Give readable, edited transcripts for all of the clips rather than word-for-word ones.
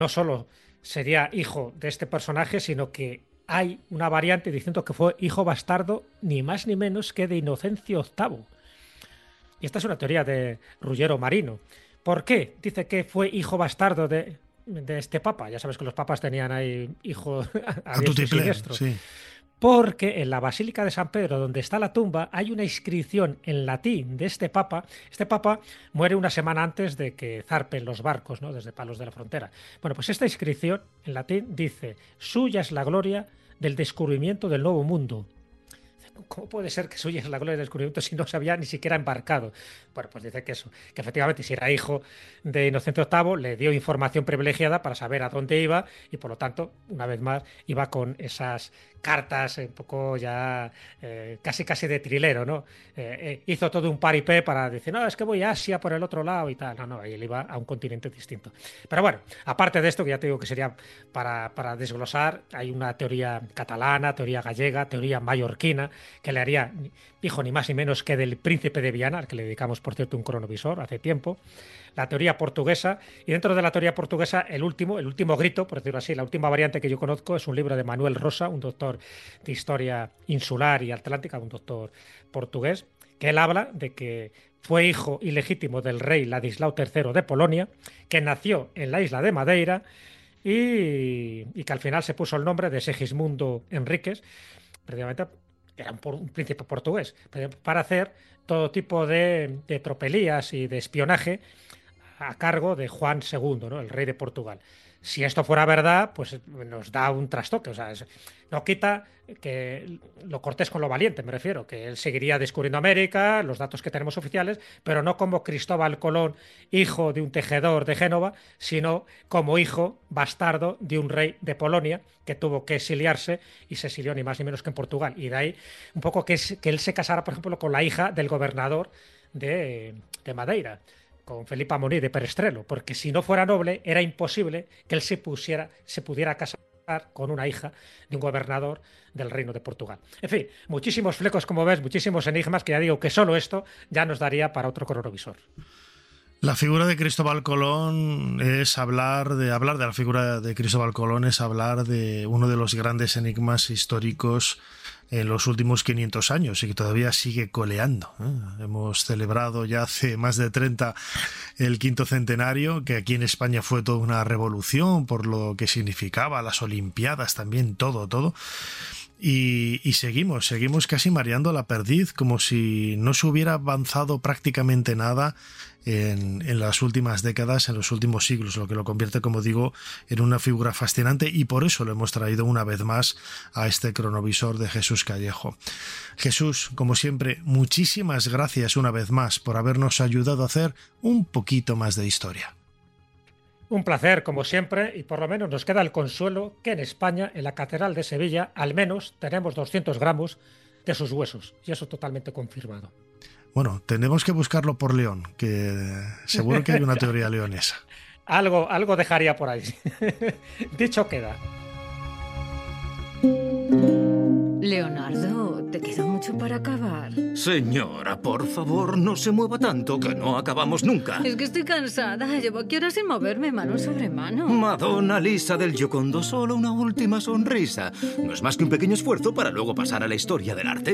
no solo sería hijo de este personaje, sino que hay una variante diciendo que fue hijo bastardo ni más ni menos que de Inocencio VIII. Y esta es una teoría de Ruggiero Marino. ¿Por qué? Dice que fue hijo bastardo de este papa. Ya sabes que los papas tenían ahí hijos a A diestro y tutiplén, siniestro. sí. Porque en la Basílica de San Pedro, donde está la tumba, hay una inscripción en latín de este papa. Este papa muere una semana antes de que zarpen los barcos, ¿no?, desde Palos de la Frontera. Bueno, pues esta inscripción en latín dice: suya es la gloria del descubrimiento del nuevo mundo. ¿Cómo puede ser que suya es la gloria del descubrimiento si no se había ni siquiera embarcado? Bueno, pues dice que eso, que efectivamente si era hijo de Inocente VIII, le dio información privilegiada para saber a dónde iba y por lo tanto, una vez más, iba con esas cartas un poco ya casi casi de trilero, ¿no? Hizo todo un paripé para decir, no, es que voy a Asia por el otro lado y tal. No, no, él iba a un continente distinto. Pero bueno, aparte de esto, que ya te digo que sería para desglosar, hay una teoría catalana, teoría gallega, teoría mallorquina, que le haría hijo ni más ni menos que del príncipe de Viana, al que le dedicamos, por cierto, un cronovisor hace tiempo. La teoría portuguesa, y dentro de la teoría portuguesa, el último grito, por decirlo así, la última variante que yo conozco es un libro de Manuel Rosa, un doctor de historia insular y atlántica, un doctor portugués, que él habla de que fue hijo ilegítimo del rey Ladislao III de Polonia, que nació en la isla de Madeira y que al final se puso el nombre de Segismundo Enríquez, precisamente era un príncipe portugués, para hacer todo tipo de tropelías y de espionaje a cargo de Juan II, ¿no?, el rey de Portugal. Si esto fuera verdad, pues nos da un trastoque. O sea, no quita que lo cortés con lo valiente, me refiero, que él seguiría descubriendo América, los datos que tenemos oficiales, pero no como Cristóbal Colón, hijo de un tejedor de Génova, sino como hijo bastardo de un rey de Polonia que tuvo que exiliarse y se exilió ni más ni menos que en Portugal. Y de ahí un poco que él se casara, por ejemplo, con la hija del gobernador de Madeira, con Felipa Morí de Perestrelo, porque si no fuera noble era imposible que él se pudiera casar con una hija de un gobernador del Reino de Portugal. En fin, muchísimos flecos, como ves, muchísimos enigmas, que ya digo que solo esto ya nos daría para otro cronovisor. La figura de Cristóbal Colón es hablar de la figura de Cristóbal Colón es hablar de uno de los grandes enigmas históricos en los últimos 500 años y que todavía sigue coleando. Hemos celebrado ya hace más de 30 el quinto centenario, que aquí en España fue toda una revolución por lo que significaba, las Olimpiadas también, todo. Y seguimos casi mareando la perdiz, como si no se hubiera avanzado prácticamente nada en las últimas décadas, en los últimos siglos, lo que lo convierte, como digo, en una figura fascinante, y por eso lo hemos traído una vez más a este cronovisor de Jesús Callejo. Jesús, como siempre, muchísimas gracias una vez más por habernos ayudado a hacer un poquito más de historia. Un placer, como siempre, y por lo menos nos queda el consuelo que en España, en la Catedral de Sevilla, al menos tenemos 200 gramos de sus huesos, y eso totalmente confirmado. Bueno, tenemos que buscarlo por León, que seguro que hay una teoría leonesa. Algo dejaría por ahí. Dicho queda. Leonardo, ¿te queda mucho para acabar? Señora, por favor, no se mueva tanto, que no acabamos nunca. Es que estoy cansada. Llevo aquí horas sin moverme, mano sobre mano. Madonna Lisa del Giocondo, solo una última sonrisa. No es más que un pequeño esfuerzo para luego pasar a la historia del arte.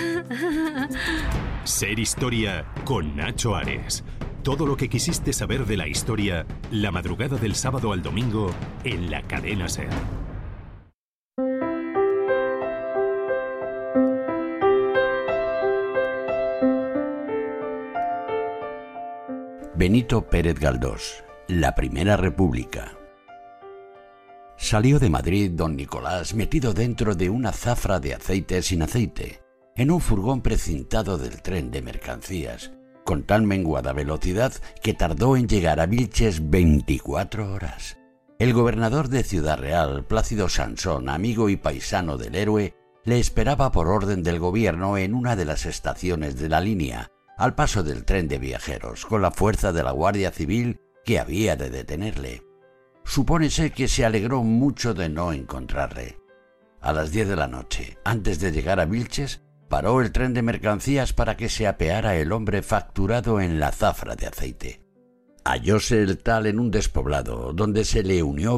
Ser Historia con Nacho Ares. Todo lo que quisiste saber de la historia, la madrugada del sábado al domingo en la cadena SER. Benito Pérez Galdós, la Primera República. Salió de Madrid don Nicolás metido dentro de una zafra de aceite sin aceite, en un furgón precintado del tren de mercancías, con tan menguada velocidad que tardó en llegar a Vilches 24 horas. El gobernador de Ciudad Real, Plácido Sansón, amigo y paisano del héroe, le esperaba por orden del gobierno en una de las estaciones de la línea, al paso del tren de viajeros, con la fuerza de la Guardia Civil que había de detenerle. Supónese que se alegró mucho de no encontrarle. A las 10 de la noche, antes de llegar a Vilches, paró el tren de mercancías para que se apeara el hombre facturado en la zafra de aceite. Hallóse el tal en un despoblado, donde se le unió